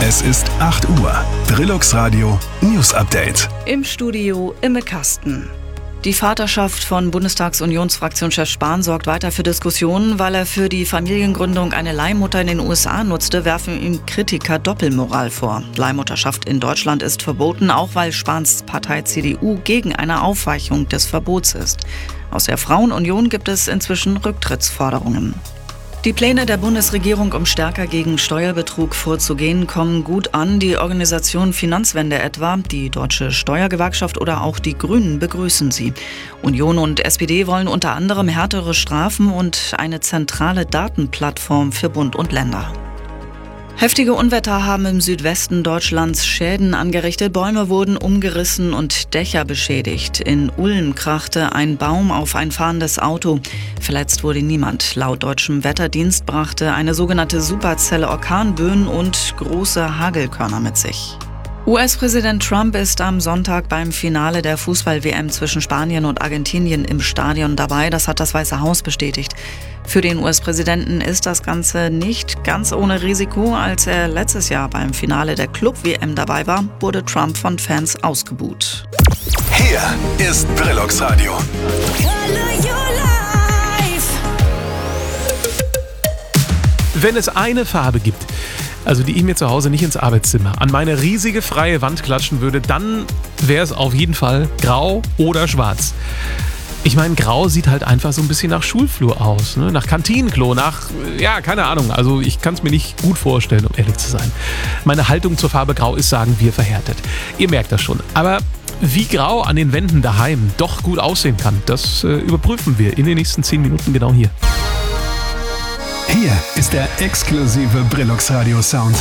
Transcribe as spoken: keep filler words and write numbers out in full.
Es ist acht Uhr. Brillux Radio News Update. Im Studio Imme Kasten. Die Vaterschaft von Bundestags-Unionsfraktionschef Spahn sorgt weiter für Diskussionen. Weil er für die Familiengründung eine Leihmutter in den U S A nutzte, werfen ihm Kritiker Doppelmoral vor. Leihmutterschaft in Deutschland ist verboten, auch weil Spahns Partei C D U gegen eine Aufweichung des Verbots ist. Aus der Frauenunion gibt es inzwischen Rücktrittsforderungen. Die Pläne der Bundesregierung, um stärker gegen Steuerbetrug vorzugehen, kommen gut an. Die Organisation Finanzwende etwa, die Deutsche Steuergewerkschaft oder auch die Grünen begrüßen sie. Union und S P D wollen unter anderem härtere Strafen und eine zentrale Datenplattform für Bund und Länder. Heftige Unwetter haben im Südwesten Deutschlands Schäden angerichtet. Bäume wurden umgerissen und Dächer beschädigt. In Ulm krachte ein Baum auf ein fahrendes Auto. Verletzt wurde niemand. Laut deutschem Wetterdienst brachte eine sogenannte Superzelle Orkanböen und große Hagelkörner mit sich. U S-Präsident Trump ist am Sonntag beim Finale der Fußball-W M zwischen Spanien und Argentinien im Stadion dabei. Das hat das Weiße Haus bestätigt. Für den U S-Präsidenten ist das Ganze nicht ganz ohne Risiko. Als er letztes Jahr beim Finale der Club-W M dabei war, wurde Trump von Fans ausgebuht. Hier ist Brillux Radio. Wenn es eine Farbe gibt, also die ich mir zu Hause nicht ins Arbeitszimmer an meine riesige freie Wand klatschen würde, dann wäre es auf jeden Fall grau oder schwarz. Ich meine, grau sieht halt einfach so ein bisschen nach Schulflur aus, ne? Nach Kantinenklo, nach, ja, keine Ahnung. Also ich kann es mir nicht gut vorstellen, um ehrlich zu sein. Meine Haltung zur Farbe grau ist, sagen wir, verhärtet. Ihr merkt das schon. Aber wie grau an den Wänden daheim doch gut aussehen kann, das äh, überprüfen wir in den nächsten zehn Minuten genau hier. Hier ist der exklusive Brillux Radio Sound.